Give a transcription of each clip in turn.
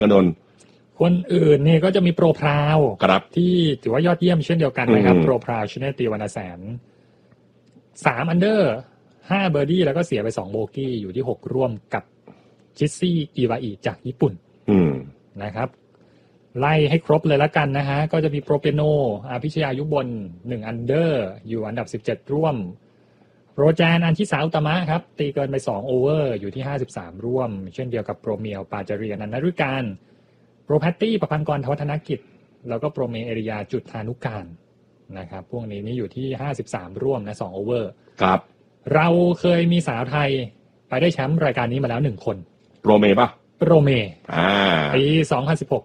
นนท์คนอื่นนี่ก็จะมีโปรพราวที่ถือว่ายอดเยี่ยมเช่นเดียวกันนะครับโปรพราวชนะตีวันละแสน3อันเดอร์5เบอร์ดี้แล้วก็เสียไป2โบกี้อยู่ที่6ร่วมกับชิซซี่อีวาอิจากญี่ปุ่นนะครับไล่ให้ครบเลยละกันนะฮะก็จะมีโปรเปโนพิชยายุบล1อันเดอร์อยู่อันดับ17ร่วมโรแจนอันที่3อุตมะครับตีเกินไป2โอเวอร์อยู่ที่53ร่วมเช่นเดียวกับโปรเมียวปาจารีนันท์ฤการโปรแพตตี้ประพันธ์กรวัฒนกิจแล้วก็โปรเมเอริยาจุฑานุการนะครับพวกนี้นี่อยู่ที่53ร่วมนะ2โอเวอร์ครับเราเคยมีสาวไทยไปได้แชมป์รายการนี้มาแล้ว1คนโปรเมป่ะโปรเมปี2016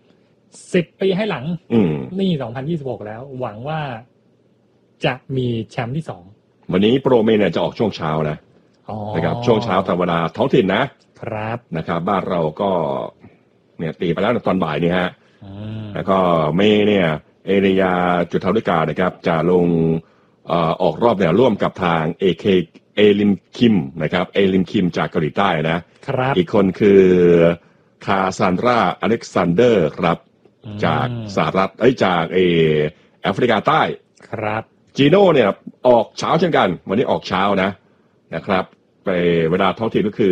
10ปีให้หลังนี่2026แล้วหวังว่าจะมีแชมป์ที่2 วันนี้โปรเมเนี่ยจะออกช่วงเช้านะครับช่วงเช้าตามเวลาท้องถิ่นนะครับนะครับบ้านเราก็เนี่ยตีไปแล้วตอนบ่ายนี่ฮะแล้วก็เมเนี่ยเอเรียจุฑานุการนะครับจะลงออกรอบเนี่ยร่วมกับทางเอลิมคิมนะครับเอลิมคิมจากเกาหลีใต้นะครับอีกคนคือคาซานดราอเล็กซานเดอร์ครับจากสหรัฐจากแอฟริกาใต้ครับจีโน่เนี่ยออกเช้าเช่นกันวันนี้ออกเช้านะครับไปเวลาท้องถิ่นก็คือ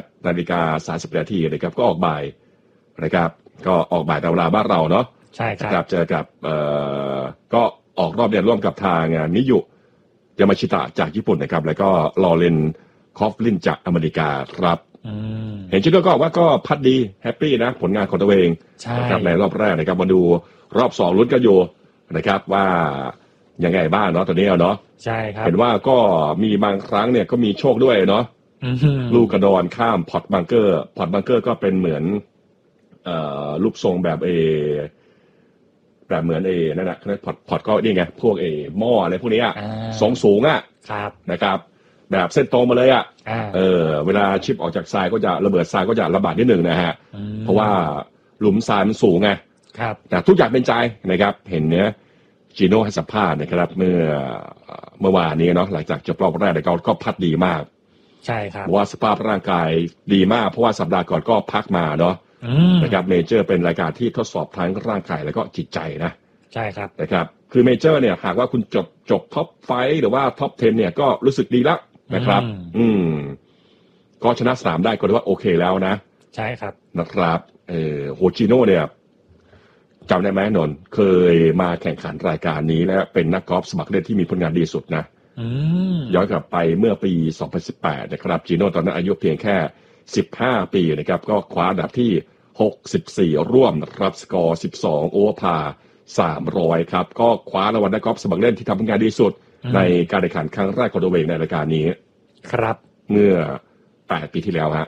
8:30 นาทีนะครับก็ออกบ่ายนะครับก็ออกบ่ายตามเวลาบ้านเราเนาะใช่ครับเจอกับก็ออกรอบเนี่ยร่วมกับทางนิยุยามาชิตะจากญี่ปุ่นนะครับแล้วก็ลอเรนคอฟลินจากอเมริกาครับเห็นชื่อก็ว่าก็พัดดีแฮปปี้นะผลงานของตัวเองนะครับในรอบแรกนะครับมาดูรอบ2ลุ้นกันอยู่นะครับว่ายังไงบ้างเนาะตอนนี้เนาะใช่ครับเห็นว่าก็มีบางครั้งเนี่ยก็มีโชคด้วยเนาะลูกกระดอนข้ามพอตบังเกอร์ก็เป็นเหมือนรูปทรงแบบแบบเหมือนนั่นนะพอตก็นี่ไงพวกหม้ออะไรพวกนี้ทรงสูงนะครับแบบเส้นตรงมาเลยเวลาชิปออกจากทรายก็จะระเบิดทรายก็จะระบาดนิดหนึ่งนะฮะเพราะว่าหลุมทรายมันสูงไงแต่ทุกอย่างเป็นใจนะครับเห็นเนี้ยจีโน่ให้สัมภาษณ์นะครับเมื่อวานนี้เนาะหลังจากจบรอบแรกก็พัดดีมากใช่ครับว่าสภาพร่างกายดีมากเพราะว่าสัปดาห์ก่อนก็พักมาเนาะนะครับเมเจอร์เป็นรายการที่ทดสอบทั้งร่างกายแล้วก็จิตใจนะใช่ครับนะครับคือเมเจอร์เนี่ยหากว่าคุณจบท็อป5หรือว่าท็อป10เนี่ยก็รู้สึกดีแล้วนะครับก็ชนะสนามได้ก็ถือว่าโอเคแล้วนะใช่ครับนะครับโฮจิโน่เนี่ยจำได้ไหมนนท์เคยมาแข่งขันรายการนี้และเป็นนักกอล์ฟสมัครเล่นที่มีผลงานดีสุดนะย้อนกลับไปเมื่อปี2018นะครับจิโน่ตอนนั้นอายุเพียงแค่15ปีนะครับก็คว้าอันดับที่64ร่วมรับสกอร์12โอเวอร์พา300ครับก็คว้ารางวัลนักกอล์ฟสมัครเล่นที่ทำผลงานดีสุดในการแข่งขันครั้งแรกของตัวเองในรายการนี้ครับเมื่อ8ปีที่แล้วฮะ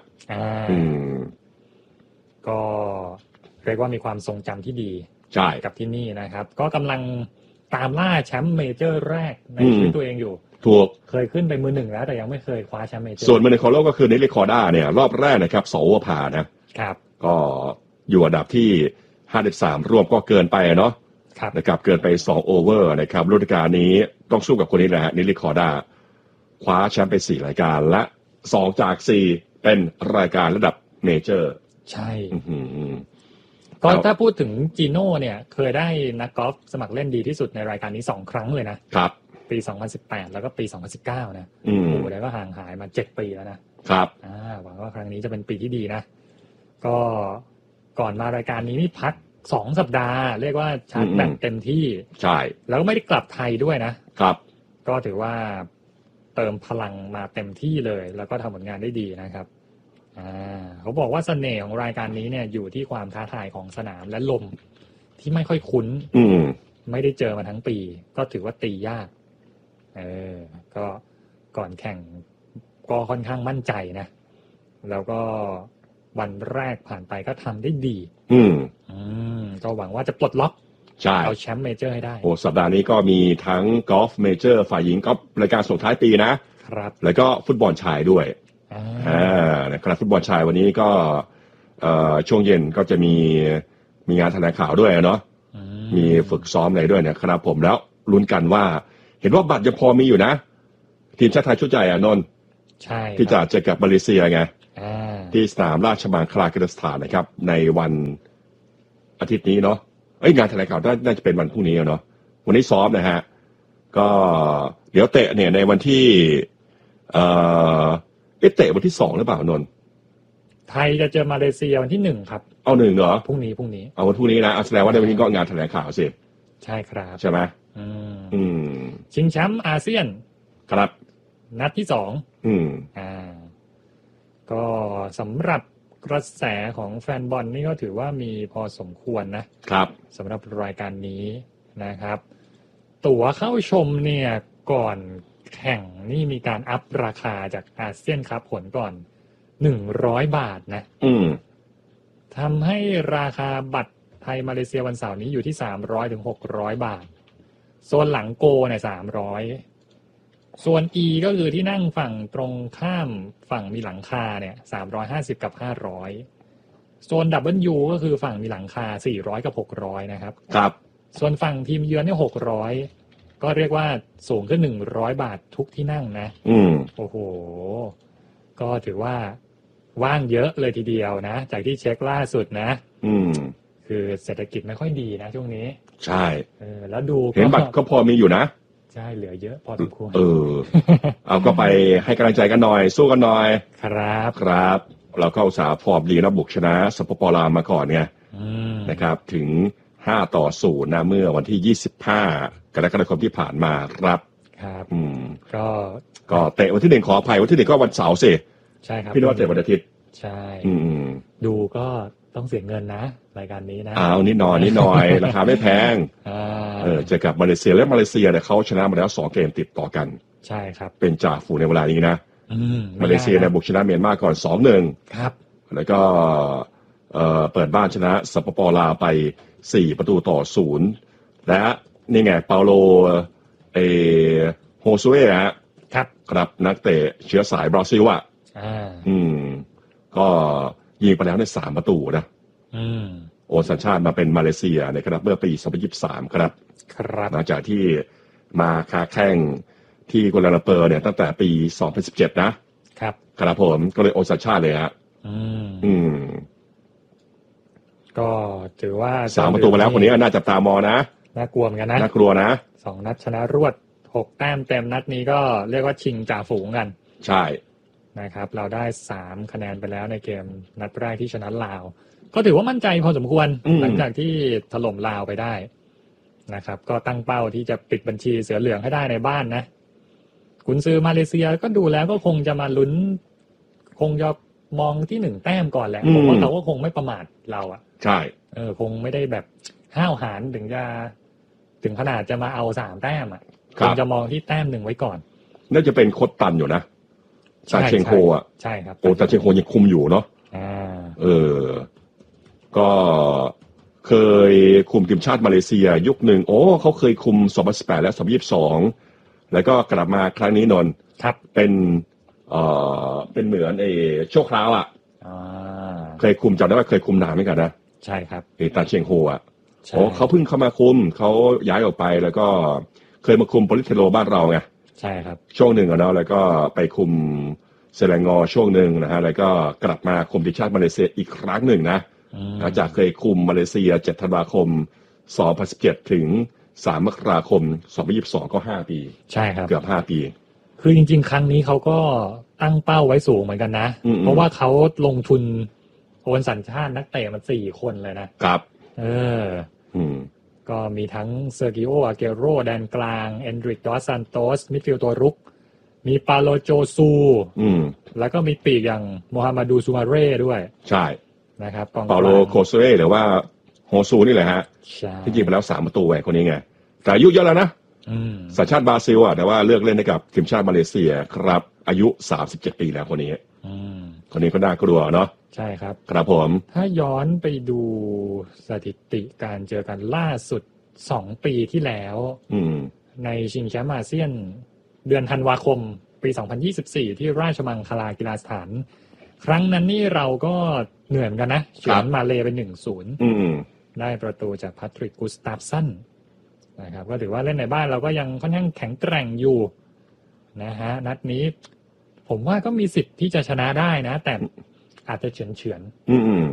ก็เรียกว่ามีความทรงจำที่ดีใช่กับที่นี่นะครับก็กำลังตามล่าแชมป์เมเจอร์แรกในชีวิตตัวเองอยู่ถูกเคยขึ้นไปมือ1แล้วแต่ยังไม่เคยคว้าแชมป์เมเจอร์ส่วนมือ1ของโลกก็คือเนลิคอร์ด้าเนี่ยรอบแรกนะครับ2โอเวอร์พานะครับก็อยู่อันดับที่53รวมก็เกินไปเนาะนะครับเกินไป2โอเวอร์นะครับฤดูกาลนี้ต้องสู้กับคนนี้แหละฮะเนลิคอร์ด้าคว้าแชมป์ไป4รายการและ2จาก4เป็นรายการระดับเมเจอร์ใช่ก็ถ้าพูดถึงจีโน่เนี่ยเคยได้นักกอล์ฟสมัครเล่นดีที่สุดในรายการนี้2ครั้งเลยนะครับปี2018แล้วก็ปี2019นะโอ้โหแล้วก็ห่างหายมา7ปีแล้วนะครับหวังว่าครั้งนี้จะเป็นปีที่ดีนะก็ก่อนมารายการนี้นี่พัก2สัปดาห์เรียกว่าชาร์จแบตเต็มที่ใช่แล้วก็ไม่ได้กลับไทยด้วยนะครับก็ถือว่าเติมพลังมาเต็มที่เลยแล้วก็ทำผลงานได้ดีนะครับเขาบอกว่าเสน่ห์ของรายการนี้เนี่ยอยู่ที่ความท้าทายของสนามและลมที่ไม่ค่อยคุ้นไม่ได้เจอมาทั้งปีก็ถือว่าตียากก็ก่อนแข่งก็ค่อนข้างมั่นใจนะแล้วก็วันแรกผ่านไปก็ทำได้ดีก็หวังว่าจะปลดล็อกเอาแชมป์เมเจอร์ให้ได้โอ้สัปดาห์นี้ก็มีทั้งกอล์ฟเมเจอร์ฝ่ายหญิงก็รายการส่งท้ายปีนะครับแล้วก็ฟุตบอลชายด้วยนะครับฟุตบอลชายวันนี้ก็ช่วงเย็นก็จะมีงานแถลงข่าวด้วยเนาะมีฝึกซ้อมอะไรด้วยนะครับผมแล้วลุ้นกันว่าเห็นว่าบัตรยังพอมีอยู่นะทีมชาติไทยชุดใหญ่นนท์ใช่ที่จะเจอกับมาเลเซียไงที่สนามราชมังคลากีฬาสถานนะครับในวันอาทิตย์นี้เนาะงานแถลงข่าวน่าจะเป็นวันพรุ่งนี้เนาะวันนี้ซ้อมนะฮะก็เดี๋ยวเตะเนี่ยในวันที่เตะวันที่2หรือเปล่านนท์ไทยจะเจอมาเลเซียวันที่1ครับเอา1เหรอพรุ่งนี้เอาวันพรุ่งนี้นะแสดงว่าในวันนี้ก็งานแถลงข่าวสิใช่ครับใช่ไหมชิงแชมป์อาเซียนครับนัดที่2ก็สำหรับกระแสของแฟนบอลนี่ก็ถือว่ามีพอสมควรนะครับสำหรับรายการนี้นะครับตั๋วเข้าชมเนี่ยก่อนแข่งนี่มีการอัพราคาจากอาเซียนคัพผลก่อน100 บาทนะทำให้ราคาบัตรไทยมาเลเซียวันเสาร์นี้อยู่ที่300 ถึง 600 บาทโซนหลังโกเนี่ย300ส่วน E ก็คือที่นั่งฝั่งตรงข้ามฝั่งมีหลังคาเนี่ย350กับ500โซน W ก็คือฝั่งมีหลังคา400กับ600นะครับครับส่วนฝั่งทีมเยือนเนี่ย600ก็เรียกว่าสูงขึ้น100 บาททุกที่นั่งนะโอ้โหก็ถือว่าว่างเยอะเลยทีเดียวนะจากที่เช็คล่าสุดนะคือเศรษฐกิจไม่ค่อยดีนะช่วงนี้ใช่แล้วดูเห็นบัตรก็พอมีอยู่นะใช่เหลือเยอะพอสมควรเอาก็ไปให้กำลังใจกันหน่อยสู้กันหน่อยครับเราก็อุตส่าห์ฟอร์มดีนะบุกชนะสปป.ลาวมาก่อนไงนะครับถึง5-0นะเมื่อวันที่25กรกฎาคมที่ผ่านมาครับก็เตะวันที่1ขออภัยวันที่1ก็วันเสาร์สิใช่ครับพี่นวัดเตะวันอาทิตย์ใช่ดูก็ต้องเสียเงินนะรายการนี้นะนิดหน่อยราคาไม่แพงเจอกับมาเลเซียและมาเลเซียเนี่ยเขาชนะมาแล้ว2เกมติดต่อกันใช่ครับเป็นจ่าฝูงในเวลานี้นะมาเลเซียเนี่ยบุกชนะเมียนมาก่อน 2-1 ครับแล้วก็เปิดบ้านชนะสปป.ลาวไป4-0และนี่ไงเปาโลโฮซูเอะครับนักเตะเชื้อสายบราซิลก็ยิงไปแล้วใน3 ประตูนะโอนสัญชาติมาเป็นมาเลเซียในครับเมื่อปี2023ครับหลังจากที่มาค้าแข่งที่กัวลาลัมเปอร์เนี่ยตั้งแต่ปี2017นะครับผมก็เลยโอนสัญชาติเลยฮะก็ถือว่า 3 ประตูมาแล้วคนนี้น่าจับตามองนะน่ากลัวเหมือนกันนะน่ากลัวนะ 2 นัดชนะรวด6 แต้มเต็มนัดนี้ก็เรียกว่าชิงจ่าฝูงกันใช่นะครับเราได้3 คะแนนไปแล้วในเกมนัดแรกที่ชนะลาวก็ถือว่ามั่นใจพอสมควรหลังจากที่ถล่มลาวไปได้นะครับก็ตั้งเป้าที่จะปิดบัญชีเสือเหลืองให้ได้ในบ้านนะกุนซือมาเลเซียก็ดูแล้วก็คงจะมาลุ้นคงจะมองที่1 แต้มก่อนแหละผมว่าเขาก็คงไม่ประมาทเราใช่คงไม่ได้แบบห้าวหาญถึงขนาดจะมาเอา3 แต้มคงจะมองที่แต้ม1ไว้ก่อนน่าจะเป็นโค้ชตันอยู่นะซาเชงโคใช่ครับซาเชงโคยังคุมอยู่เนาะก็เคยคุมทีมชาติมาเลเซียยุคหนึ่งเขาเคยคุม2018และ2022แล้วก็กลับมาครั้งนี้นนครับเป็นเหมือนชั่วคราวเคยคุมจำได้ว่าเคยคุมนานเหมือนกันนะใช่ครับตาเชียงโฮเขาเพิ่งเข้ามาคุมเขาย้ายออกไปแล้วก็เคยมาคุมโปลิสเทโรบ้านเราไงใช่ครับช่วงหนึ่งแล้วก็ไปคุมเซเลงอช่วงหนึ่งนะฮะแล้วก็กลับมาคุมทีมชาติมาเลเซียอีกครั้งหนึ่งนะหลังจากเคยคุมมาเลเซีย7 ธันวาคม2017ถึง3 มกราคม2022ก็5 ปีใช่ครับเกือบ5 ปีคือจริงๆครั้งนี้เขาก็ตั้งเป้าไว้สูงเหมือนกันนะเพราะว่าเขาลงทุนโอนสัญชาตินักเตะมา4 คนเลยนะครับก็มีทั้งเซอร์กิโอ อาเกโรแดนกลางเอนดริก ดอส ซานโตสมิดฟิลด์ตัวรุกมีปาโลโจซูแล้วก็มีปีกอย่างโมฮัมหมัดูซูมาเร่ด้วยใช่นะครับปาโลโคเซเร่หรือว่าโฮซูนี่แหละฮะที่ยิงไปแล้ว3 ประตูคนนี้ไงแต่อายุเยอะแล้วนะสัญชาติบราซิลแต่ว่าเลือกเล่นให้กับทีมชาติมาเลเซียครับอายุ37 ปีแล้วคนนี้ก็น่ากลัวเนาะใช่ครับครับผมถ้าย้อนไปดูสถิติการเจอกันล่าสุด2 ปีที่แล้วในชิงแชมป์อาเซียนเดือนธันวาคมปี2024ที่ราชมังคลากีฬาสถานครั้งนั้นนี่เราก็เหนื่อยกันนะเฉือนมาเลไป 1-0 ได้ประตูจากพาทริก กุสตาฟสันนะครับก็ถือว่าเล่นในบ้านเราก็ยังค่อนข้างแข็งแกร่งอยู่นะฮะนัดนี้ผมว่าก็มีสิทธิ์ที่จะชนะได้นะแต่อาจจะเฉือนอืม